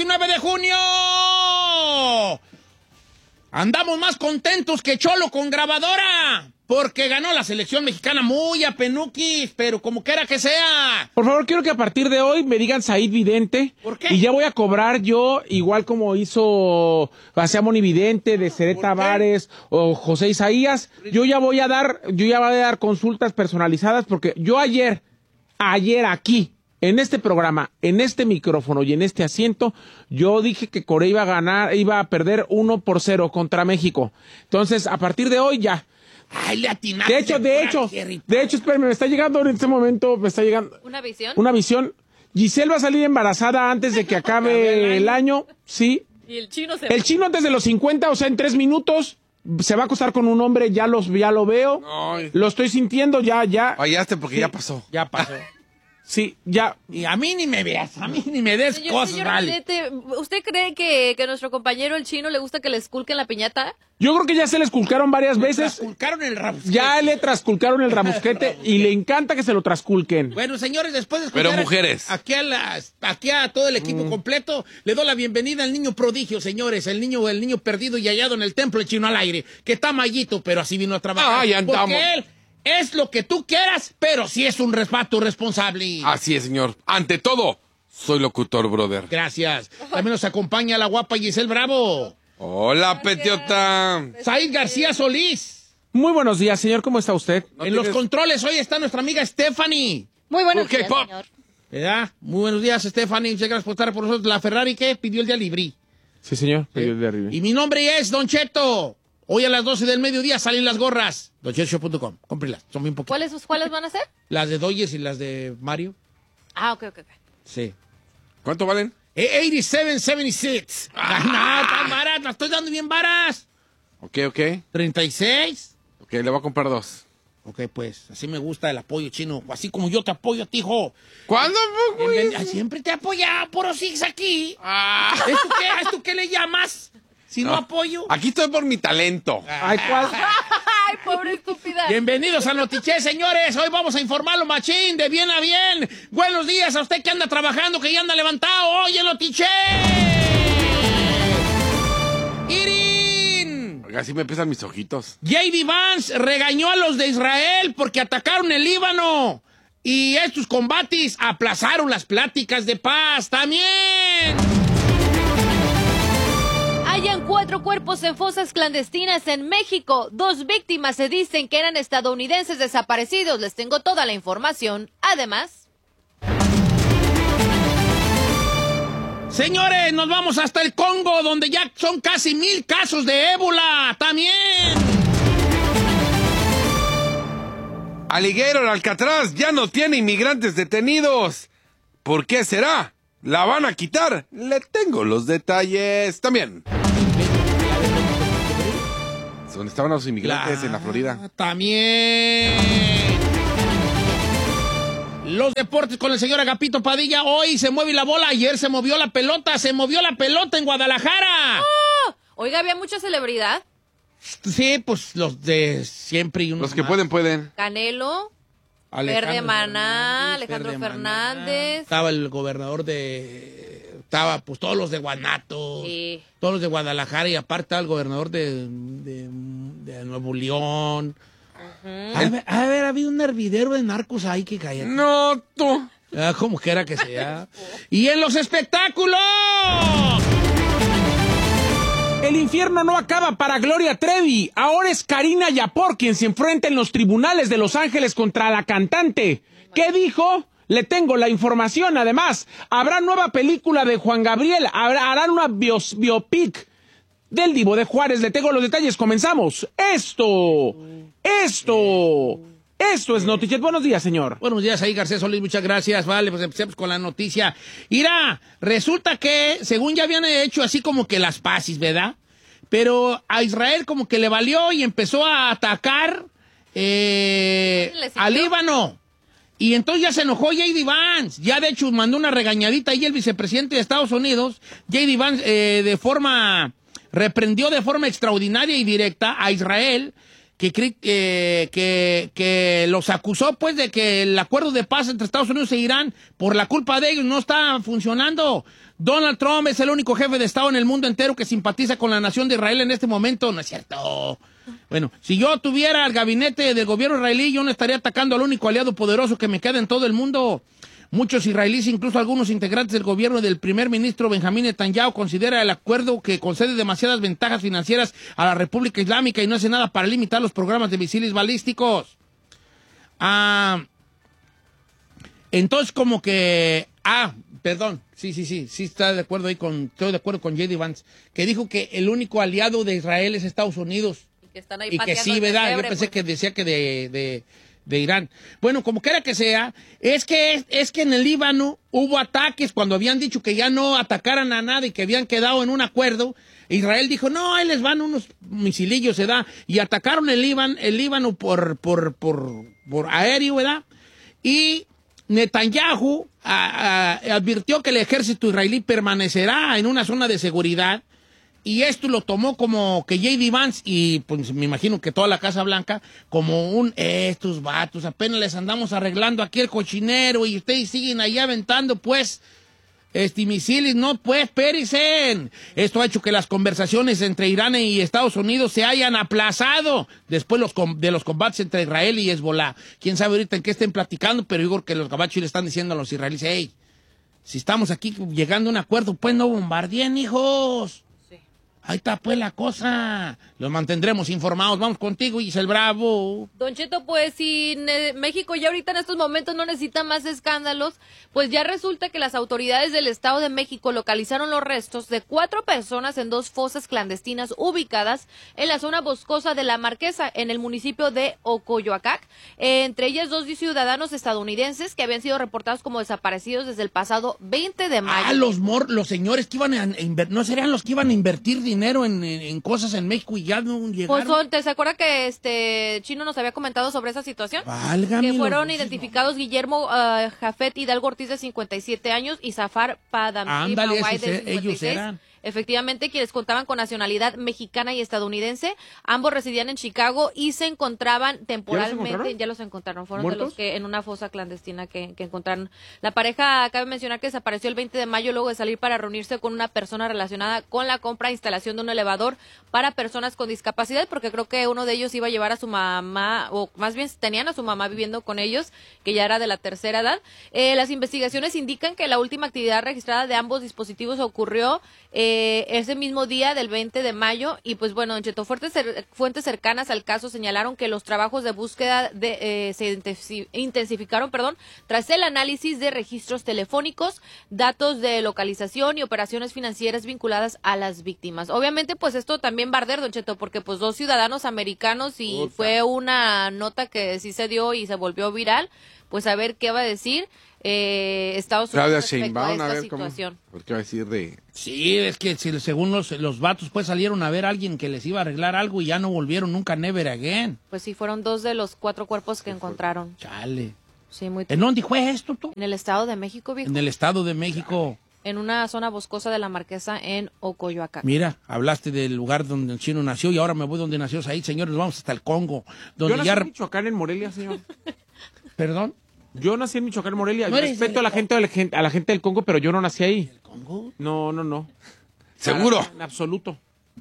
19 de junio. Andamos más contentos que Cholo con grabadora, porque ganó la selección mexicana muy a penuquis, pero como quiera que sea. Por favor, quiero que a partir de hoy me digan Said Vidente. ¿Por qué? Y ya voy a cobrar yo, igual como hizo Moni Vidente, de Seré Tavares o José Isaías. Yo ya voy a dar consultas personalizadas, porque yo ayer aquí, en este programa, en este micrófono y en este asiento, yo dije que Corea iba a perder 1-0 contra México. Entonces, a partir de hoy ya. Ay, le atinaste. De hecho, espérame, me está llegando en este momento, ¿Una visión? Giselle va a salir embarazada antes de que acabe el año, sí. Y el chino El chino antes de los 50, o sea, en 3 minutos, se va a acostar con un hombre, ya lo veo. Ay. Lo estoy sintiendo, ya. Fallaste porque sí, ya pasó. Ya pasó. Sí, ya. Y a mí ni me veas, a mí ni me des cosas, señor vale. Vidente, ¿usted cree que a nuestro compañero el chino le gusta que le esculquen la piñata? Yo creo que ya se le esculcaron varias veces. Trasculcaron el rabusquete. Ya le trasculcaron el rabusquete y le encanta que se lo trasculquen. Bueno, señores, después de escuchar Pero mujeres. Aquí a todo el equipo completo, le doy la bienvenida al niño prodigio, señores, el niño perdido y hallado en el templo, el chino al aire, que está mallito, pero así vino a trabajar. Ya andamos. Porque él es lo que tú quieras, pero sí es un respeto responsable. Así es, señor. Ante todo, soy locutor, brother. Gracias. También nos acompaña la guapa Giselle Bravo. Hola, petiota. Said García Solís. Muy buenos días, señor. ¿Cómo está usted? En los controles hoy está nuestra amiga Stephanie. Muy buenos Ok, días, pop. señor. ¿Verdad? Muy buenos días, Stephanie. Muchas gracias por estar por nosotros. La Ferrari que pidió el día libre. Sí, señor. De arriba. Y mi nombre es Don Cheto. Hoy a las 12 del mediodía salen las gorras. DonChetoShow.com. Cómprelas. Son bien poquitas. ¿Cuáles van a ser? Las de Doyes y las de Mario. Ah, ok. Sí. ¿Cuánto valen? 87.76. No, tan baratas. Las estoy dando bien varas. Ok. 36. Ok, le voy a comprar 2. Ok, pues. Así me gusta el apoyo chino. Así como yo te apoyo a ti, hijo. ¿Cuándo, güey? Siempre te he apoyado. Puro six aquí. Ah. ¿Esto qué le llamas? Si no apoyo. Aquí estoy por mi talento. Ay, ¿cuál? Ay, pobre estúpida. Bienvenidos a Notiche, señores. Hoy vamos a informarlo, machín, de bien a bien. Buenos días a usted que anda trabajando, que ya anda levantado. Hoy en Notiche. Irin. Así me pesan mis ojitos. J.D. Vance regañó a los de Israel porque atacaron el Líbano. Y estos combates aplazaron las pláticas de paz también. Hallan 4 cuerpos en fosas clandestinas en México. 2 víctimas se dicen que eran estadounidenses desaparecidos. Les tengo toda la información. Además, señores, nos vamos hasta el Congo, donde ya son casi 1,000 casos de ébola. También. Alligator Alcatraz ya no tiene inmigrantes detenidos. ¿Por qué será? ¿La van a quitar? Le tengo los detalles también. ¿Dónde estaban los inmigrantes en la Florida? También. Los deportes con el señor Agapito Padilla. Hoy se mueve la bola. Ayer se movió la pelota. Se movió la pelota en Guadalajara. ¡oh! Oiga, había mucha celebridad. Sí, pues los de siempre y unos Los que más. pueden. Canelo, Alejandro Fer de Maná, Fernández, Alejandro Fer de Maná. Fernández. Estaba el gobernador estaba pues todos los de Guanatos, Sí. todos los de Guadalajara y aparte estaba el gobernador de Nuevo León. A ver, había un hervidero de narcos ahí que caía. No, tú. Como quiera que sea. Y en los espectáculos. El infierno no acaba para Gloria Trevi. Ahora es Karina Yapor quien se enfrenta en los tribunales de Los Ángeles contra la cantante. ¿Qué dijo? Le tengo la información. Además, habrá nueva película de Juan Gabriel. Harán una biopic del Divo de Juárez. Le tengo los detalles. Comenzamos. Esto es Notichet. Buenos días, señor. Buenos días, ahí García Solís, muchas gracias. Vale, pues empecemos con la noticia. Mira, resulta que, según ya habían hecho así como que las paces, ¿verdad? Pero a Israel como que le valió y empezó a atacar al Líbano. Y entonces ya se enojó J.D. Vance. Ya de hecho mandó una regañadita ahí el vicepresidente de Estados Unidos. J.D. Vance reprendió de forma extraordinaria y directa a Israel, que los acusó, pues, de que el acuerdo de paz entre Estados Unidos e Irán, por la culpa de ellos, no está funcionando. Donald Trump es el único jefe de Estado en el mundo entero que simpatiza con la nación de Israel en este momento. No es cierto. Bueno, si yo tuviera el gabinete del gobierno israelí, yo no estaría atacando al único aliado poderoso que me queda en todo el mundo. Muchos israelíes, incluso algunos integrantes del gobierno del primer ministro Benjamín Netanyahu, considera el acuerdo que concede demasiadas ventajas financieras a la República Islámica y no hace nada para limitar los programas de misiles balísticos. Entonces, como que... perdón. Sí, está de acuerdo ahí estoy de acuerdo con J.D. Vance, que dijo que el único aliado de Israel es Estados Unidos. Y que están ahí y que sí, ¿verdad? Febre, Yo pensé pues. que decía que de Irán. Bueno, como quiera que sea, es que en el Líbano hubo ataques cuando habían dicho que ya no atacaran a nada y que habían quedado en un acuerdo. Israel dijo, no, ahí les van unos misilillos, ¿verdad? Y atacaron el Líbano por aéreo, ¿verdad? Y Netanyahu advirtió que el ejército israelí permanecerá en una zona de seguridad, y esto lo tomó como que J.D. Vance y pues me imagino que toda la Casa Blanca como estos vatos apenas les andamos arreglando aquí el cochinero y ustedes siguen ahí aventando pues misiles. No, pues espérense. Esto ha hecho que las conversaciones entre Irán y Estados Unidos se hayan aplazado después de los combates entre Israel y Hezbollah. Quién sabe ahorita en qué estén platicando, pero yo creo que los gabachos le están diciendo a los israelíes, hey, si estamos aquí llegando a un acuerdo, pues no bombardeen, hijos. Ahí está pues la cosa. Los mantendremos informados. Vamos contigo, Giselle Bravo. Don Cheto, pues si México ya ahorita en estos momentos no necesita más escándalos, pues ya resulta que las autoridades del Estado de México localizaron los restos de 4 personas en 2 fosas clandestinas ubicadas en la zona boscosa de La Marquesa, en el municipio de Ocoyoacac. Entre ellas 2 ciudadanos estadounidenses que habían sido reportados como desaparecidos desde el pasado 20 de mayo. Los señores que iban a invertir, ¿no serían los que iban a invertir dinero en cosas en México y ya no llegaron? Pues ¿se acuerda que Chino nos había comentado sobre esa situación? Válgame, que fueron identificados Guillermo Jafet Hidalgo Ortiz, de 57 años, y Zafar Padamsi Mawai, de 56. Ellos eran. Efectivamente, quienes contaban con nacionalidad mexicana y estadounidense. Ambos residían en Chicago y se encontraban temporalmente. ¿Ya los encontraron? Fueron ¿muertos? De los que en una fosa clandestina que encontraron. La pareja, cabe mencionar que desapareció el 20 de mayo luego de salir para reunirse con una persona relacionada con la compra e instalación de un elevador para personas con discapacidad, porque creo que uno de ellos iba a llevar a su mamá, o más bien tenían a su mamá viviendo con ellos, que ya era de la tercera edad. Las investigaciones indican que la última actividad registrada de ambos dispositivos ocurrió ese mismo día del 20 de mayo, y pues bueno, en Cheto, fuentes cercanas al caso señalaron que los trabajos de búsqueda se intensificaron, tras el análisis de registros telefónicos, datos de localización y operaciones financieras vinculadas a las víctimas. Obviamente, pues esto también va a arder, Don Cheto, porque pues 2 ciudadanos americanos y fue una nota que sí se dio y se volvió viral. Pues a ver qué va a decir Estados Unidos respecto a esta situación. ¿Por qué va a decir de...? Sí, es que según los vatos pues salieron a ver a alguien que les iba a arreglar algo y ya no volvieron nunca, never again. Pues sí, fueron 2 de los 4 cuerpos que encontraron. Chale. Sí, muy ¿En dónde fue esto, tú? En el Estado de México, viejo. En el Estado de México. En una zona boscosa de La Marquesa, en Ocoyoacac. Mira, hablaste del lugar donde el chino nació y ahora me voy donde nació ahí, señores, vamos hasta el Congo. Donde Yo nací en Michoacán, en Morelia, señor. ¿Perdón? Yo nací en Michoacán, Morelia. ¿No Respeto a la gente del Congo, pero yo no nací ahí. ¿El Congo? No. ¿Seguro? En absoluto.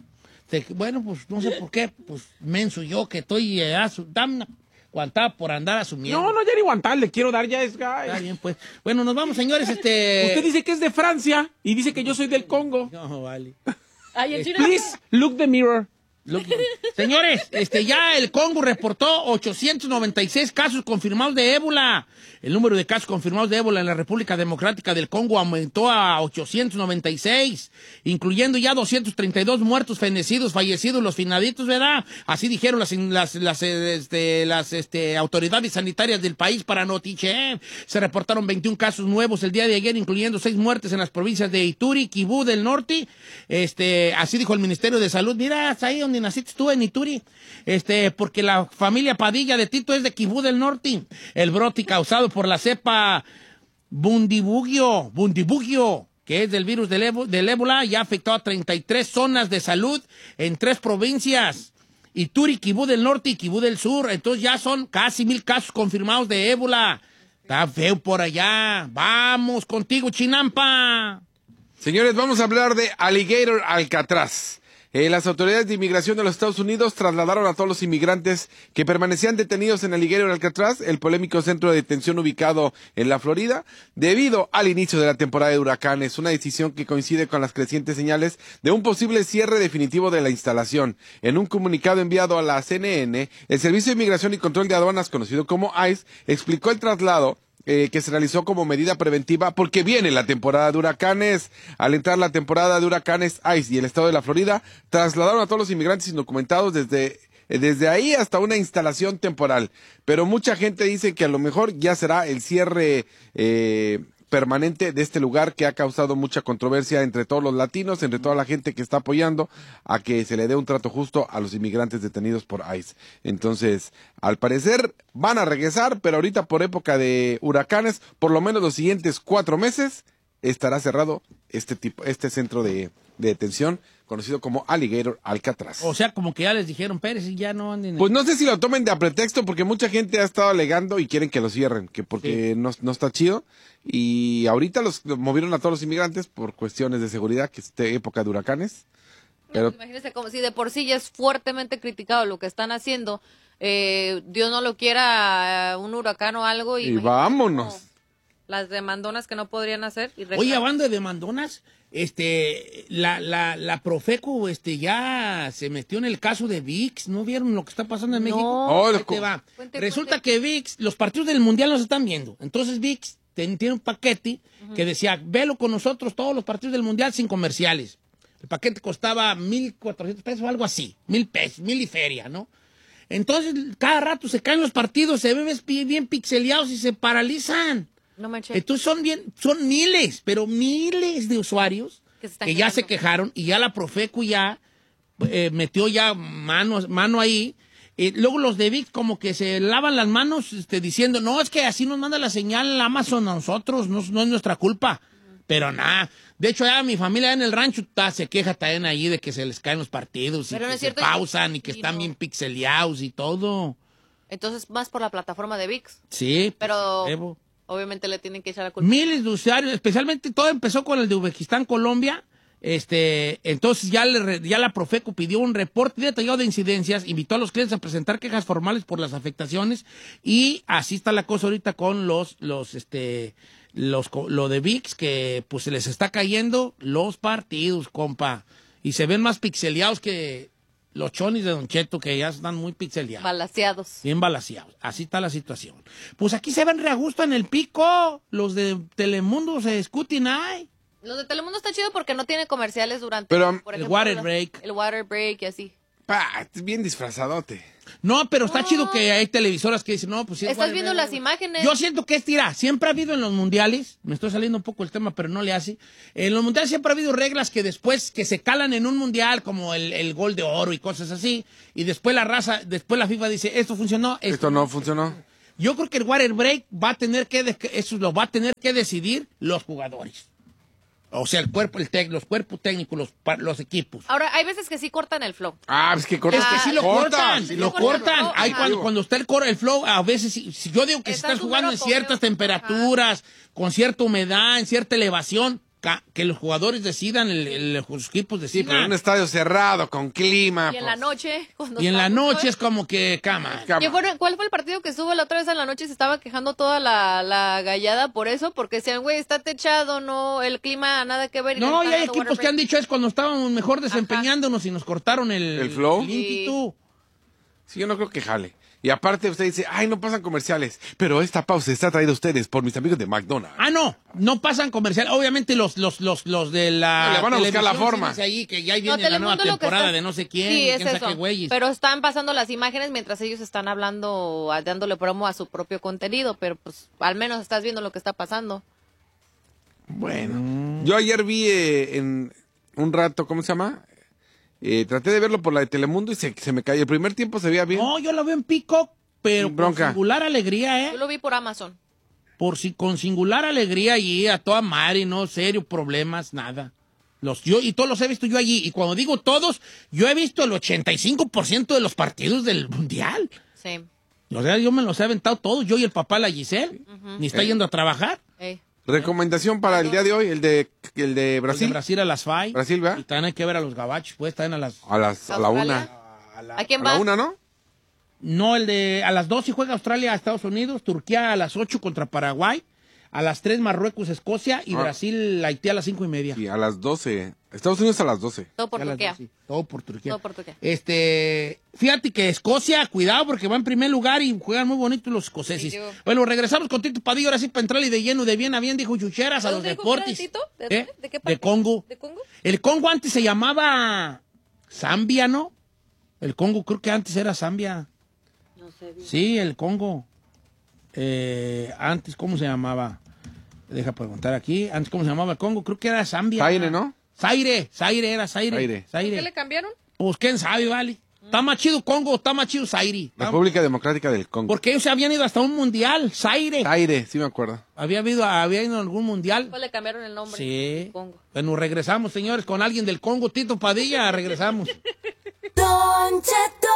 Bueno, pues no sé por qué, pues menso yo que estoy dame aguantada por andar asumiendo. No, ya ni aguantar, le quiero dar ya es... Está bien, pues. Bueno, nos vamos, señores, Usted dice que es de Francia y dice que yo soy del Congo. No, vale. Ay, el chino... Please, look the mirror. Señores, ya el Congo reportó 896 casos confirmados de ébola. El número de casos confirmados de ébola en la República Democrática del Congo aumentó a 896, incluyendo ya 232 muertos, fallecidos, los finaditos, ¿verdad? Así dijeron las autoridades sanitarias del país para Notiche. Se reportaron 21 casos nuevos el día de ayer, incluyendo 6 muertes en las provincias de Ituri, Kibú del Norte. Así dijo el Ministerio de Salud. Mira, hasta ahí donde naciste tú, en Ituri. Porque la familia Padilla de Tito es de Kibú del Norte. El brote causado por la cepa Bundibugyo, que es del virus del ébola, ya afectó a 33 zonas de salud en 3 provincias. Ituri, Quibú del Norte y Quibú del Sur. Entonces ya son casi 1,000 casos confirmados de ébola. Está feo por allá. Vamos contigo, Chinampa. Señores, vamos a hablar de Alligator Alcatraz. Las autoridades de inmigración de los Estados Unidos trasladaron a todos los inmigrantes que permanecían detenidos en Alligator Alcatraz, el polémico centro de detención ubicado en la Florida, debido al inicio de la temporada de huracanes, una decisión que coincide con las crecientes señales de un posible cierre definitivo de la instalación. En un comunicado enviado a la CNN, el Servicio de Inmigración y Control de Aduanas, conocido como ICE, explicó el traslado que se realizó como medida preventiva porque viene la temporada de huracanes. Al entrar la temporada de huracanes, ICE y el estado de la Florida trasladaron a todos los inmigrantes indocumentados desde ahí hasta una instalación temporal. Pero mucha gente dice que a lo mejor ya será el cierre permanente de este lugar, que ha causado mucha controversia entre todos los latinos, entre toda la gente que está apoyando a que se le dé un trato justo a los inmigrantes detenidos por ICE. Entonces, al parecer van a regresar, pero ahorita por época de huracanes, por lo menos los siguientes 4 meses, estará cerrado este centro de detención, conocido como Alligator Alcatraz. O sea, como que ya les dijeron, Pérez, y ya no anden. Pues no sé si lo tomen de a pretexto, porque mucha gente ha estado alegando y quieren que lo cierren, que porque sí, no está chido. Y ahorita los movieron a todos los inmigrantes por cuestiones de seguridad, que es época de huracanes. Pero imagínense, como si de por sí ya es fuertemente criticado lo que están haciendo. Dios no lo quiera, un huracán o algo. Y vámonos. Las demandonas que no podrían hacer. Oye, hablando de demandonas, la Profeco ya se metió en el caso de VIX. ¿No vieron lo que está pasando en México? Ahí te va. Resulta que VIX, los partidos del Mundial nos están viendo. Entonces VIX tiene un paquete que decía, velo con nosotros todos los partidos del Mundial sin comerciales. El paquete costaba 1,400 pesos o algo así. 1,000 pesos, 1,000 y feria, ¿no? Entonces, cada rato se caen los partidos, se ven bien pixeleados y se paralizan. No manches. Entonces son miles, pero miles de usuarios que ya se quejaron y ya la Profeco ya metió ya mano ahí. Luego los de VIX como que se lavan las manos diciendo, no, es que así nos manda la señal Amazon a nosotros, no es nuestra culpa. Pero nada. De hecho, ya mi familia en el rancho se queja también ahí de que se les caen los partidos y que se pausan y que están bien pixeleados y todo. Entonces, más por la plataforma de VIX. Sí. Pero obviamente le tienen que echar la culpa. Miles de usuarios, especialmente todo empezó con el de Uzbekistán, Colombia. Entonces ya la Profeco pidió un reporte detallado de incidencias, invitó a los clientes a presentar quejas formales por las afectaciones y así está la cosa ahorita con lo de VIX, que pues se les está cayendo los partidos, compa, y se ven más pixeleados que los chonis de Don Cheto, que ya están muy pixeleados. Balaceados. Bien balaceados. Así está la situación. Pues aquí se ven re a gusto en el pico. Los de Telemundo se discuten ahí. Los de Telemundo está chido porque no tiene comerciales durante por ejemplo, el water break. El water break y así. Bien disfrazadote. No, pero está chido que hay televisoras que dicen, no, pues sí. Estás viendo las imágenes. Yo siento que siempre ha habido en los mundiales, me estoy saliendo un poco el tema, pero no le hace. En los mundiales siempre ha habido reglas que después, que se calan en un mundial, como el gol de oro y cosas así, y después después la FIFA dice, esto funcionó. Esto no funcionó. Yo creo que el water break eso lo va a tener que decidir los jugadores. O sea, los cuerpos técnicos, los equipos. Ahora, hay veces que sí cortan el flow. Es que cortan. Es que sí lo cortan. Sí lo cortan. Hay cuando está el flow, a veces, si yo digo que si estás jugando en ciertas temperaturas, con cierta humedad, en cierta elevación, que los jugadores decidan, los equipos decidan. Sí, pero en un estadio cerrado, con clima. Y en la noche. Es como que cama. ¿Cuál fue el partido que estuvo la otra vez en la noche y se estaba quejando toda la gallada por eso? Porque decían, güey, está techado, no, el clima nada que ver. No, y hay equipos que han dicho es cuando estábamos mejor desempeñándonos y nos cortaron el flow. Sí, yo no creo que jale. Y aparte usted dice, no pasan comerciales, pero esta pausa está traída a ustedes por mis amigos de McDonald's. No pasan comerciales. Obviamente los de la le van a buscar la forma. Ahí, que ya viene la nueva temporada de no sé quién, sí, quién sabe qué güeyes. Pero están pasando las imágenes mientras ellos están hablando, dándole promo a su propio contenido, pero pues al menos estás viendo lo que está pasando. Bueno, yo ayer vi en un rato, ¿cómo se llama? Traté de verlo por la de Telemundo y se me cayó. El primer tiempo se veía bien. No, yo lo veo en Peacock, pero con singular alegría, Yo lo vi por Amazon. Con singular alegría y a toda madre, no, serio, problemas, nada. Y todos los he visto yo allí. Y cuando digo todos, yo he visto el 85% de los partidos del Mundial. Sí. O sea, yo me los he aventado todos, yo y el papá, la Giselle. Ni está yendo a trabajar. Recomendación para el día de hoy, el de Brasil. El de Brasil a las 5. Brasil, ¿verdad? Y también hay que ver a los gabachos, pues, también a las... A la 1. ¿A quién va? A la 1, ¿no? No, el de a las 2 sí juega Australia a Estados Unidos, Turquía a las 8 contra Paraguay, a las 3 Marruecos, Escocia y Brasil, Haití a las 5:30. Sí, a las 12. Estados Unidos a las 12. Todo por Turquía. Todo por Turquía. Todo por Turquía. Fíjate que Escocia, cuidado porque va en primer lugar y juegan muy bonito los escoceses. Sí, bueno, regresamos con Tito Padilla, ahora sí para entrarle de lleno, de bien a bien, dijo Chucheras, a los deportes. ¿De dónde? ¿De qué parte? De Congo. ¿De Congo? El Congo antes se llamaba Zambia, ¿no? El Congo creo que antes era Zambia. No sé bien. Sí, el Congo. Antes, ¿cómo se llamaba? Deja preguntar aquí. Antes, ¿cómo se llamaba el Congo? Creo que era Zambia. Zaire, ¿no? Zaire, era Zaire. ¿Por qué le cambiaron? Pues quién sabe, vale. Está más chido Congo, está más chido Zaire. República Democrática del Congo. Porque ellos se habían ido hasta un mundial, Zaire. Zaire, sí me acuerdo. Había ido a algún mundial. Pues le cambiaron el nombre. Sí. Congo. Bueno, regresamos, señores, con alguien del Congo, Tito Padilla, regresamos. Don Cheto.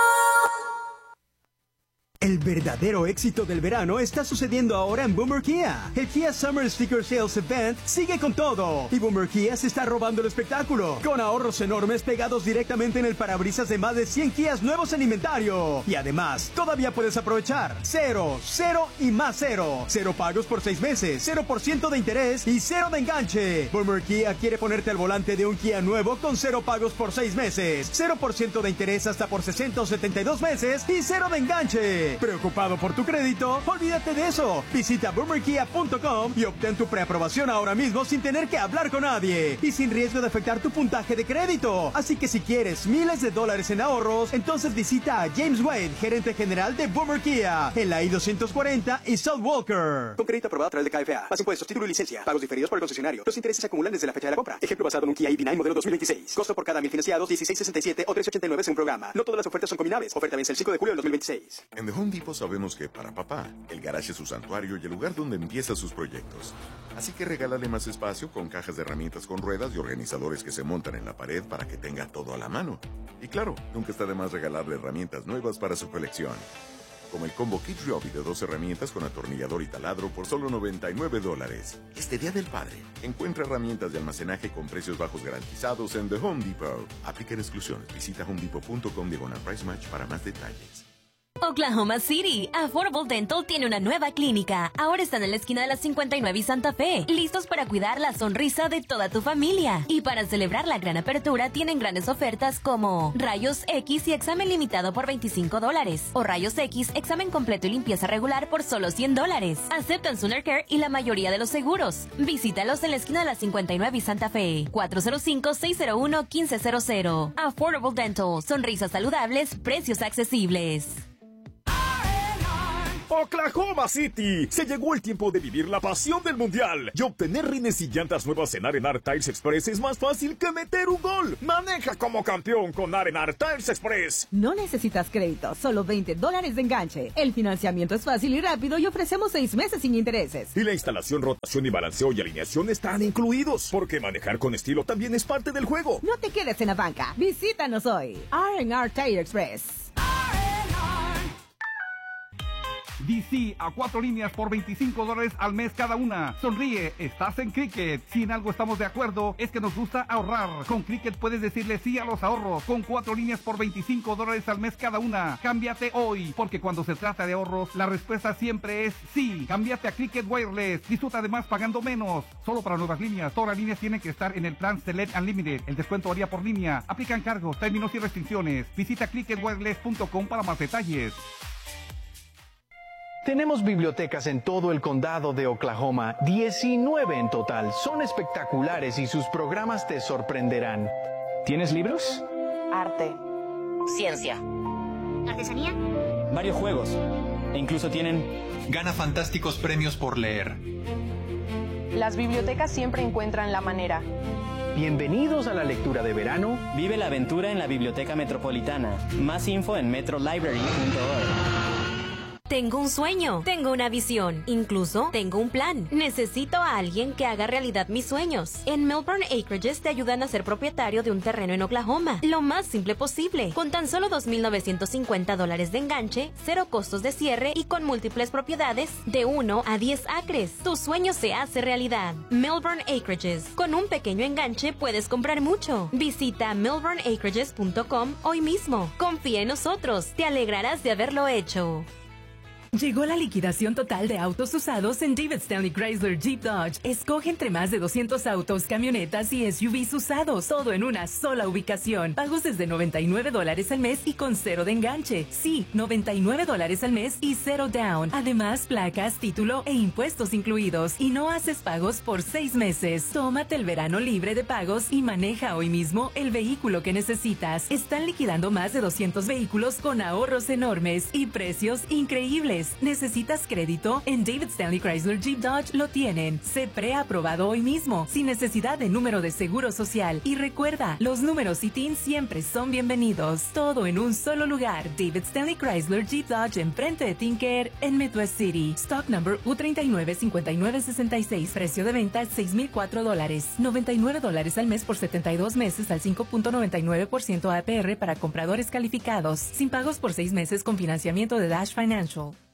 El verdadero éxito del verano está sucediendo ahora en Boomer Kia. El Kia Summer Sticker Sales Event sigue con todo. Y Boomer Kia se está robando el espectáculo, con ahorros enormes pegados directamente en el parabrisas de más de 100 Kias nuevos en inventario. Y además, todavía puedes aprovechar 0, 0 y más 0. 0 pagos por 6 meses, 0% de interés y 0 de enganche. Boomer Kia quiere ponerte al volante de un Kia nuevo con 0 pagos por 6 meses, 0% de interés hasta por 60 o 72 meses y 0 de enganche. ¿Preocupado por tu crédito? Olvídate de eso. Visita boomerkia.com y obtén tu preaprobación ahora mismo sin tener que hablar con nadie y sin riesgo de afectar tu puntaje de crédito. Así que si quieres miles de dólares en ahorros, entonces visita a James Wade, gerente general de Boomer Kia, en la I-240 y South Walker. Con crédito aprobado a través de KFA. Más impuestos, título y licencia. Pagos diferidos por el concesionario. Los intereses se acumulan desde la fecha de la compra. Ejemplo basado en un Kia EV9 modelo 2026. Costo por cada 1000 financiados, $16.67 o $3.89 según programa. No todas las ofertas son combinables. Oferta vence el 5 de julio del 2026. En The Home Depot sabemos que para papá, el garaje es su santuario y el lugar donde empieza sus proyectos. Así que regálale más espacio con cajas de herramientas con ruedas y organizadores que se montan en la pared para que tenga todo a la mano. Y claro, nunca está de más regalarle herramientas nuevas para su colección. Como el combo Kit Ryobi de 2 herramientas con atornillador y taladro por solo $99. Este Día del Padre, encuentra herramientas de almacenaje con precios bajos garantizados en The Home Depot. Aplica exclusiones. Visita homedepot.com/price match para más detalles. Oklahoma City, Affordable Dental tiene una nueva clínica. Ahora están en la esquina de la 59 y Santa Fe, listos para cuidar la sonrisa de toda tu familia. Y para celebrar la gran apertura, tienen grandes ofertas como Rayos X y examen limitado por $25, o Rayos X, examen completo y limpieza regular por solo $100. Aceptan Sooner Care y la mayoría de los seguros. Visítalos en la esquina de la 59 y Santa Fe, 405-601-1500. Affordable Dental, sonrisas saludables, precios accesibles. Oklahoma City. Se llegó el tiempo de vivir la pasión del mundial y obtener rines y llantas nuevas en Arenar Tires Express es más fácil que meter un gol. Maneja como campeón con Arenar Tires Express. No necesitas crédito, solo $20 de enganche. El financiamiento es fácil y rápido y ofrecemos 6 meses sin intereses. Y la instalación, rotación y balanceo y alineación están incluidos, porque manejar con estilo también es parte del juego. No te quedes en la banca. Visítanos hoy. R&R Tire Express. DC a 4 líneas por $25 al mes cada una. Sonríe, estás en Cricket. Si en algo estamos de acuerdo, es que nos gusta ahorrar. Con Cricket puedes decirle sí a los ahorros. Con 4 líneas por $25 al mes cada una. Cámbiate hoy, porque cuando se trata de ahorros, la respuesta siempre es sí. Cámbiate a Cricket Wireless. Disfruta además pagando menos. Solo para nuevas líneas. Todas las líneas tienen que estar en el plan Select Unlimited. El descuento varía por línea. Aplican cargos, términos y restricciones. Visita cricketwireless.com para más detalles. Tenemos bibliotecas en todo el condado de Oklahoma, 19 en total. Son espectaculares y sus programas te sorprenderán. ¿Tienes libros? Arte. Ciencia. ¿Artesanía? Varios juegos. E incluso tienen... Gana fantásticos premios por leer. Las bibliotecas siempre encuentran la manera. Bienvenidos a la lectura de verano. Vive la aventura en la Biblioteca Metropolitana. Más info en metrolibrary.org. Tengo un sueño, tengo una visión, incluso tengo un plan. Necesito a alguien que haga realidad mis sueños. En Melbourne Acreages te ayudan a ser propietario de un terreno en Oklahoma, lo más simple posible, con tan solo $2,950 de enganche, 0 costos de cierre y con múltiples propiedades de 1 a 10 acres. Tu sueño se hace realidad. Melbourne Acreages. Con un pequeño enganche puedes comprar mucho. Visita melbourneacreages.com hoy mismo. Confía en nosotros, te alegrarás de haberlo hecho. Llegó la liquidación total de autos usados en David Stanley Chrysler Jeep Dodge. Escoge entre más de 200 autos, camionetas y SUVs usados, todo en una sola ubicación. Pagos desde $99 al mes y con 0 de enganche. Sí, $99 al mes y 0 down. Además, placas, título e impuestos incluidos. Y no haces pagos por 6 meses. Tómate el verano libre de pagos y maneja hoy mismo el vehículo que necesitas. Están liquidando más de 200 vehículos con ahorros enormes y precios increíbles. ¿Necesitas crédito? En David Stanley Chrysler Jeep Dodge lo tienen. Sé preaprobado hoy mismo, sin necesidad de número de seguro social. Y recuerda, los números ITIN siempre son bienvenidos. Todo en un solo lugar. David Stanley Chrysler Jeep Dodge enfrente de Tinker en Midwest City. Stock number U395966. Precio de venta $6,004. $99 al mes por 72 meses al 5.99% APR para compradores calificados. Sin pagos por 6 meses con financiamiento de Dash Financial.